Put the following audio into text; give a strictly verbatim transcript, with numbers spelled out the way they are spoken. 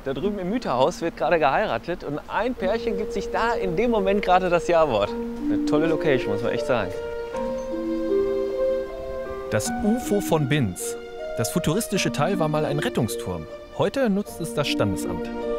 Da drüben im Mütterhaus wird gerade geheiratet und ein Pärchen gibt sich da in dem Moment gerade das Ja-Wort. Eine tolle Location, muss man echt sagen. Das U F O von Binz. Das futuristische Teil war mal ein Rettungsturm. Heute nutzt es das Standesamt.